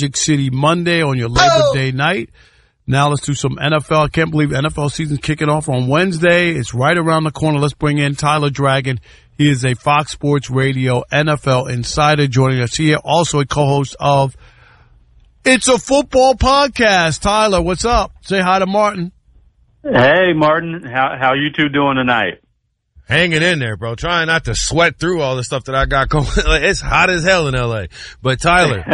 Magic City Monday on your Labor Day night. Now let's do some NFL. I can't believe NFL season's kicking off on Wednesday. It's right around the corner. Let's bring in Tyler Dragon. He is a Fox Sports Radio NFL insider joining us here. Also a co-host of It's a Football Podcast. Tyler, what's up? Say hi to Martin. Hey, Martin. How you two doing tonight? Hanging in there, bro. Trying not to sweat through all the stuff that I got going. It's hot as hell in L.A. But, Tyler,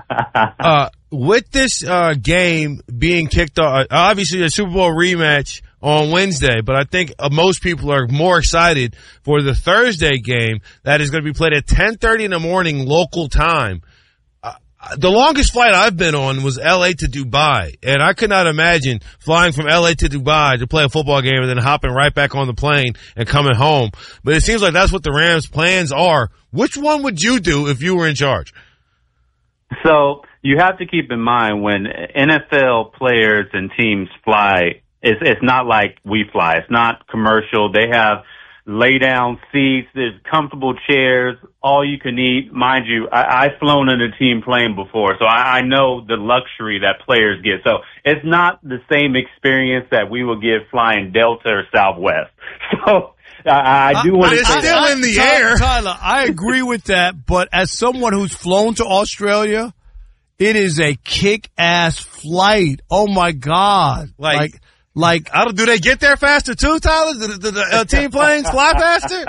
with this game being kicked off, obviously a Super Bowl rematch on Wednesday, but I think most people are more excited for the Thursday game that is going to be played at 10:30 in the morning local time. The longest flight I've been on was L.A. to Dubai, and I could not imagine flying from L.A. to Dubai to play a football game and then hopping right back on the plane and coming home. But it seems like that's what the Rams' plans are. Which one would you do if you were in charge? So you have to keep in mind when NFL players and teams fly, it's not like we fly. It's not commercial. They have lay-down seats. There's comfortable chairs, all you can eat. Mind you, I've flown in a team plane before, so I know the luxury that players get. So it's not the same experience that we will get flying Delta or Southwest. So I do want to say still that. In the air. Tyler, I agree with that, but as someone who's flown to Australia, it is a kick-ass flight. Oh, my God. Like, do they get there faster too, Tyler? Do the team planes fly faster?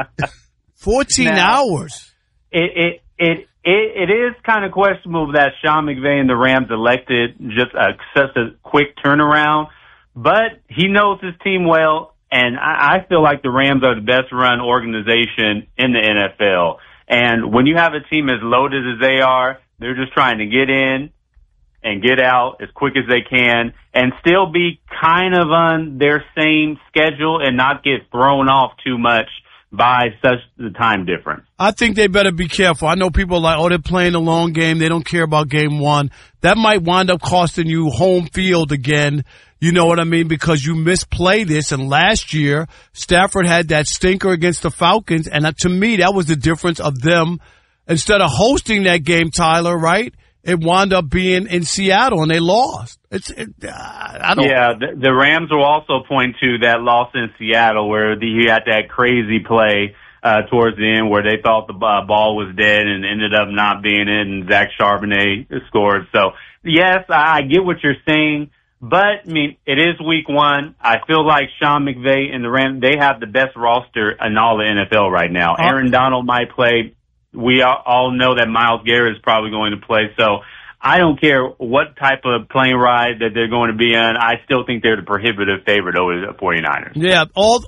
14 hours. It is kind of questionable that Sean McVay and the Rams elected just such a quick turnaround, but he knows his team well, and I feel like the Rams are the best run organization in the NFL. And when you have a team as loaded as they are, they're just trying to get in and get out as quick as they can and still be kind of on their same schedule and not get thrown off too much by such the time difference. I think they better be careful. I know people are like, oh, they're playing a long game. They don't care about game one. That might wind up costing you home field again. You know what I mean? Because you misplay this. And last year, Stafford had that stinker against the Falcons. And to me, that was the difference of them. Instead of hosting that game, Tyler, right? It wound up being in Seattle, and they lost. I don't. Yeah, the Rams will also point to that loss in Seattle where he had that crazy play towards the end where they thought the ball was dead and ended up not being it, and Zach Charbonnet scored. So, yes, I get what you're saying, but, I mean, it is week one. I feel like Sean McVay and the Rams, they have the best roster in all the NFL right now. Aaron Donald might play. We all know that Myles Garrett is probably going to play. So I don't care what type of plane ride that they're going to be on. I still think they're the prohibitive favorite over the 49ers. Yeah,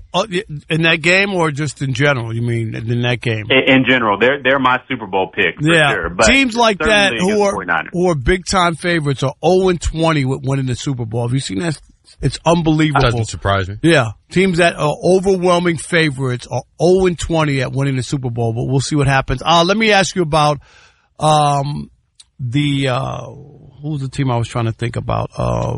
in that game or just in general? You mean in that game? In general. They're my Super Bowl pick for sure. But teams like that who are big-time favorites are 0-20 with winning the Super Bowl. Have you seen that? It's unbelievable. That doesn't surprise me. Yeah. Teams that are overwhelming favorites are 0-20 at winning the Super Bowl, but we'll see what happens. Let me ask you about who's the team I was trying to think about?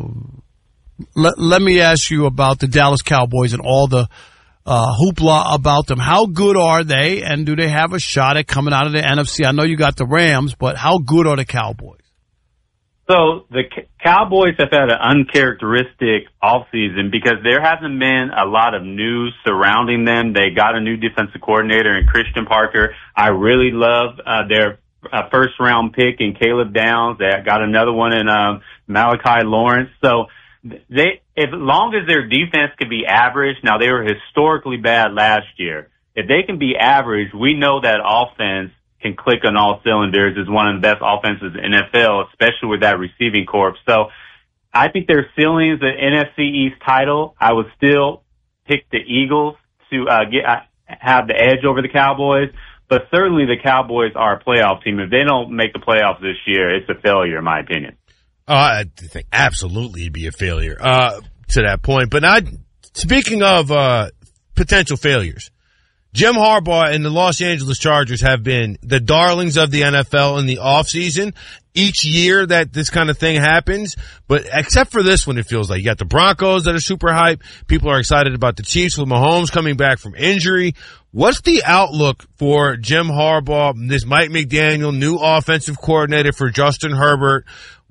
Let me ask you about the Dallas Cowboys and all the hoopla about them. How good are they, and do they have a shot at coming out of the NFC? I know you got the Rams, but how good are the Cowboys? So the Cowboys have had an uncharacteristic offseason because there hasn't been a lot of news surrounding them. They got a new defensive coordinator in Christian Parker. I really love their first-round pick in Caleb Downs. They got another one in Malachi Lawrence. So as long as their defense can be average, now they were historically bad last year. If they can be average, we know that offense can click on all cylinders, is one of the best offenses in the NFL, especially with that receiving corps. So I think their ceiling is the NFC East title. I would still pick the Eagles to have the edge over the Cowboys, but certainly the Cowboys are a playoff team. If they don't make the playoffs this year, it's a failure, in my opinion. I think absolutely it'd be a failure to that point. But speaking of potential failures, Jim Harbaugh and the Los Angeles Chargers have been the darlings of the NFL in the offseason. Each year that this kind of thing happens, but except for this one, it feels like you got the Broncos that are super hype. People are excited about the Chiefs with Mahomes coming back from injury. What's the outlook for Jim Harbaugh, this Mike McDaniel, new offensive coordinator for Justin Herbert?